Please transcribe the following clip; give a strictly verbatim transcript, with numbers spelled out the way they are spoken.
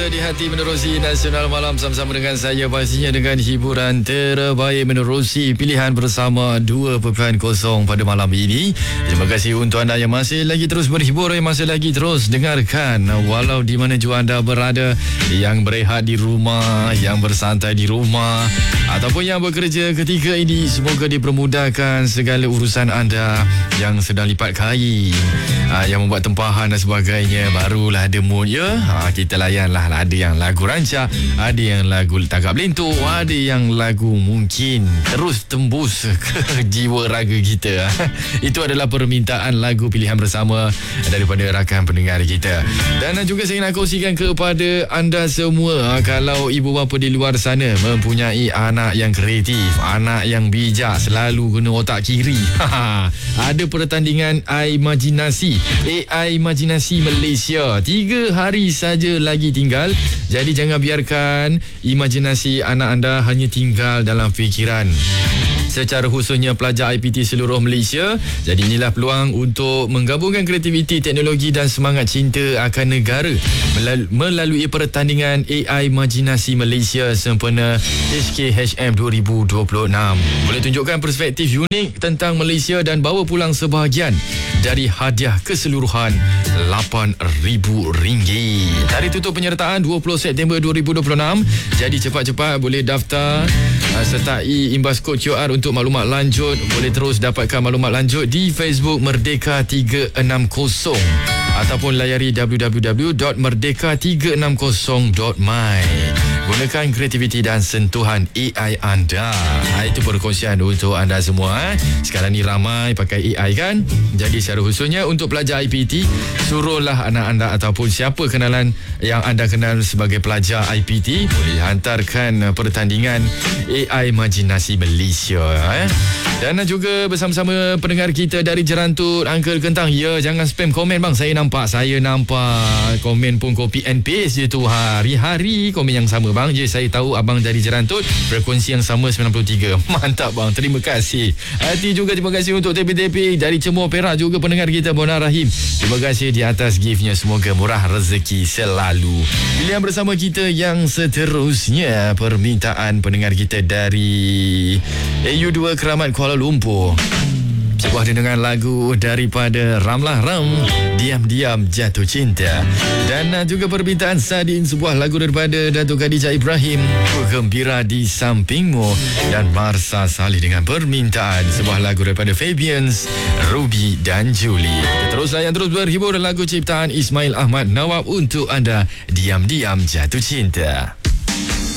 Biasa di hati menerusi Nasional Malam sama-sama dengan saya, pastinya dengan hiburan terbaik menerusi pilihan bersama dua perpuluhan kosong pada malam ini. Terima kasih untuk anda yang masih lagi terus berhibur, yang masih lagi terus dengarkan walau di mana jua anda berada, yang berehat di rumah, yang bersantai di rumah ataupun yang bekerja ketika ini. Semoga dipermudahkan segala urusan anda yang sedang lipat kain, yang membuat tempahan dan sebagainya. Barulah ada mood ya. Ha, kita layanlah. Ada yang lagu rancak, ada yang lagu tagak belentuk, ada yang lagu mungkin terus tembus ke jiwa raga kita. Itu adalah permintaan lagu pilihan bersama daripada rakan pendengar kita. Dan juga saya nak kongsikan kepada anda semua, kalau ibu bapa di luar sana mempunyai anak yang kreatif, anak yang bijak, selalu guna otak kiri. Ada pertandingan Imajinasi A I Imajinasi Malaysia. Tiga hari saja lagi tinggal. Jadi jangan biarkan imajinasi anak anda hanya tinggal dalam fikiran. Secara khususnya pelajar I P T seluruh Malaysia. Jadi inilah peluang untuk menggabungkan kreativiti, teknologi dan semangat cinta akan negara melalui pertandingan A I Imajinasi Malaysia sempena H K H M dua ribu dua puluh enam. Boleh tunjukkan perspektif unik tentang Malaysia dan bawa pulang sebahagian dari hadiah keseluruhan lapan ribu ringgit. Tarikh tutup penyertaan dua puluh September dua ribu dua puluh enam. Jadi cepat-cepat boleh daftar, sertai imbas kod Q R untuk maklumat lanjut. Boleh terus dapatkan maklumat lanjut di Facebook Merdeka tiga enam kosong ataupun layari w w w dot merdeka tiga enam kosong dot my. Gunakan kreativiti dan sentuhan A I anda. Itu perkongsian untuk anda semua. Sekarang ni ramai pakai A I kan. Jadi secara khususnya untuk pelajar I P T, suruhlah anak anda ataupun siapa kenalan yang anda kenal sebagai pelajar I P T, boleh hantarkan pertandingan A I Imajinasi Malaysia. Eh? Dan juga bersama-sama pendengar kita dari Jerantut, Uncle Kentang. Ya, jangan spam komen bang. Saya nampak, saya nampak komen pun copy and paste je tu. Hari-hari komen yang sama bang. Je, saya tahu abang dari Jerantut, frekuensi yang sama sembilan puluh tiga. Mantap bang, terima kasih. Hati juga terima kasih untuk T P T P dari Cemur Perak juga pendengar kita, Bona Rahim. Terima kasih di atas giftnya. Semoga murah rezeki selalu. Pilihan bersama kita yang seterusnya, permintaan pendengar kita dari A U dua Keramat Kuala Lumpur. Sebuah dendangan lagu daripada Ramlah Ram, Diam-Diam Jatuh Cinta. Dan juga permintaan Sadin, sebuah lagu daripada Datuk Khadijah Ibrahim, Ku Gembira di Sampingmu. Dan Marsa Salih dengan permintaan sebuah lagu daripada Fabians, Ruby dan Julie. Teruslah yang terus berhibur, lagu ciptaan Ismail Ahmad Nawab untuk anda, Diam-Diam Jatuh Cinta.